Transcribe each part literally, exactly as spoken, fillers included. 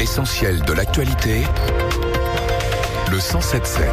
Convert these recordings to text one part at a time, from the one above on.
L'essentiel de l'actualité, le cent sept sept.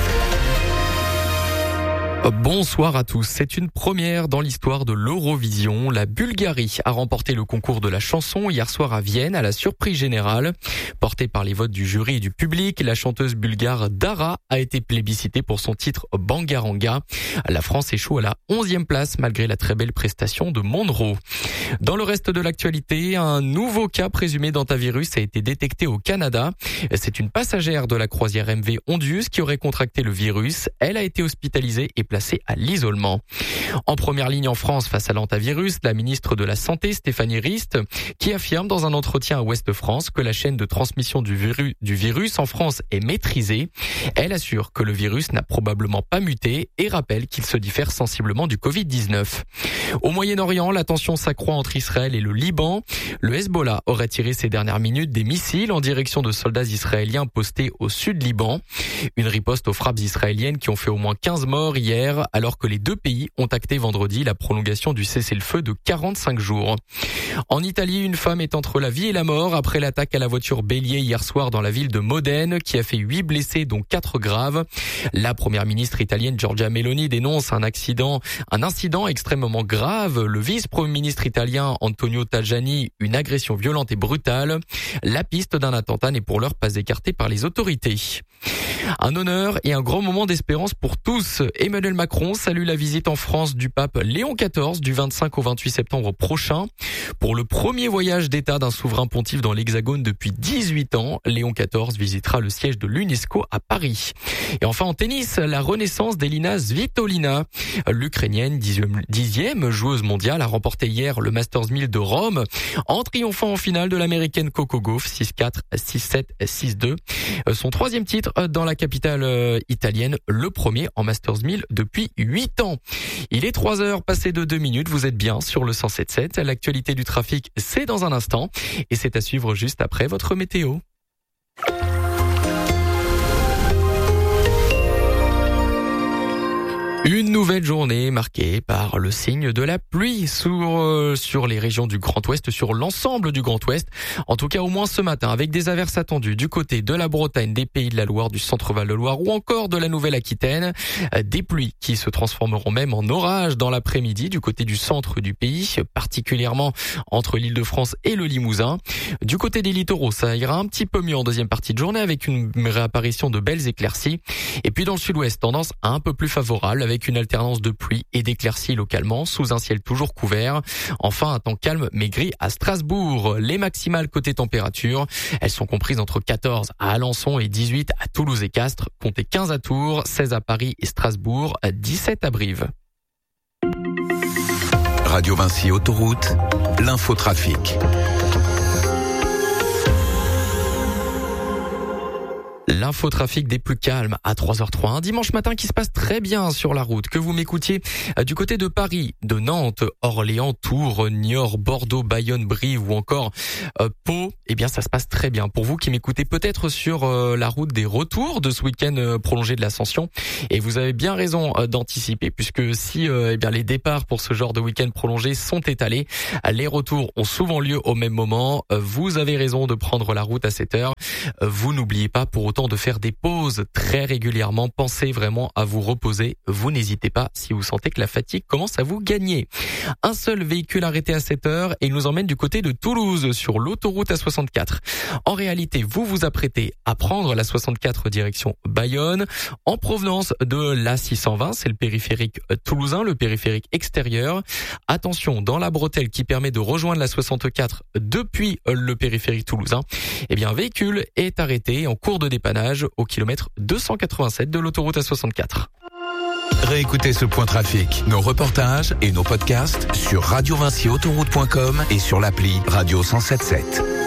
Bonsoir à tous. C'est une première dans l'histoire de l'Eurovision. La Bulgarie a remporté le concours de la chanson hier soir à Vienne à la surprise générale. Portée par les votes du jury et du public, la chanteuse bulgare Dara a été plébiscitée pour son titre Bangaranga. La France échoue à la onzième place malgré la très belle prestation de Monroe. Dans le reste de l'actualité, un nouveau cas présumé d'hantavirus a été détecté au Canada. C'est une passagère de la croisière M V Ondius qui aurait contracté le virus. Elle a été hospitalisée et placée à l'isolement. En première ligne en France face à l'hantavirus, la ministre de la Santé, Stéphanie Rist, qui affirme dans un entretien à Ouest France que la chaîne de transmission du virus, du virus en France est maîtrisée. Elle assure que le virus n'a probablement pas muté et rappelle qu'il se diffère sensiblement du covid dix-neuf. Au Moyen-Orient, la tension s'accroît entre Israël et le Liban. Le Hezbollah aurait tiré ces dernières minutes des missiles en direction de soldats israéliens postés au sud Liban. Une riposte aux frappes israéliennes qui ont fait au moins quinze morts hier, alors que les deux pays ont acté vendredi la prolongation du cessez-le-feu de quarante-cinq jours. En Italie, une femme est entre la vie et la mort après l'attaque à la voiture bélier hier soir dans la ville de Modène, qui a fait huit blessés, dont quatre graves. La première ministre italienne Giorgia Meloni dénonce un accident, un incident extrêmement grave. Le vice-premier ministre italien Antonio Tajani, une agression violente et brutale. La piste d'un attentat n'est pour l'heure pas écartée par les autorités. Un honneur et un grand moment d'espérance pour tous. Emmanuel Macron salue la visite en France du pape Léon quatorze du vingt-cinq au vingt-huit septembre prochain. Pour le premier voyage d'État d'un souverain pontife dans l'Hexagone depuis dix-huit ans, Léon quatorze visitera le siège de l'UNESCO à Paris. Et enfin en tennis, la renaissance d'Elina Svitolina. L'Ukrainienne, dixième joueuse mondiale, a remporté hier le Masters mille de Rome en triomphant en finale de l'américaine Coco Gauff six quatre, six sept, six deux. Son troisième titre dans la capitale italienne, le premier en Masters mille depuis huit ans. Il est trois heures passées de deux minutes, vous êtes bien sur le cent sept sept. L'actualité du trafic, c'est dans un instant et c'est à suivre juste après votre météo. Une nouvelle journée marquée par le signe de la pluie sur, euh, sur les régions du Grand Ouest, sur l'ensemble du Grand Ouest. En tout cas, au moins ce matin, avec des averses attendues du côté de la Bretagne, des Pays de la Loire, du Centre-Val de Loire ou encore de la Nouvelle-Aquitaine. Des pluies qui se transformeront même en orages dans l'après-midi du côté du centre du pays, particulièrement entre l'Île-de-France et le Limousin. Du côté des littoraux, ça ira un petit peu mieux en deuxième partie de journée avec une réapparition de belles éclaircies. Et puis dans le sud-ouest, tendance un peu plus favorable avec une alternance de pluie et d'éclaircies localement sous un ciel toujours couvert. Enfin, un temps calme mais gris à Strasbourg. Les maximales côté température, elles sont comprises entre quatorze à Alençon et dix-huit à Toulouse et Castres. Comptez quinze à Tours, seize à Paris et Strasbourg, dix-sept à Brive. Radio Vinci Autoroute, l'infotrafic. L'infotrafic des plus calmes à trois heures trois. Un dimanche matin qui se passe très bien sur la route. Que vous m'écoutiez du côté de Paris, de Nantes, Orléans, Tours, Niort, Bordeaux, Bayonne, Brive ou encore euh, Pau, eh bien ça se passe très bien. Pour vous qui m'écoutez peut-être sur euh, la route des retours de ce week-end euh, prolongé de l'Ascension, et vous avez bien raison euh, d'anticiper puisque si euh, eh bien les départs pour ce genre de week-end prolongé sont étalés, les retours ont souvent lieu au même moment. Euh, vous avez raison de prendre la route à cette heure. Euh, vous n'oubliez pas pour autant de faire des pauses très régulièrement. Pensez vraiment à vous reposer. Vous n'hésitez pas si vous sentez que la fatigue commence à vous gagner. Un seul véhicule arrêté à cette heure et il nous emmène du côté de Toulouse sur l'autoroute A soixante-quatre. En réalité, vous vous apprêtez à prendre la soixante-quatre direction Bayonne en provenance de l'A six cent vingt. C'est le périphérique toulousain, le périphérique extérieur. Attention, dans la bretelle qui permet de rejoindre la soixante-quatre depuis le périphérique toulousain, eh bien un véhicule est arrêté en cours de dépannage au kilomètre deux cent quatre-vingt-sept de l'autoroute A soixante-quatre. Réécoutez ce point trafic, nos reportages et nos podcasts sur radio vinci autoroute point com et sur l'appli Radio cent sept sept.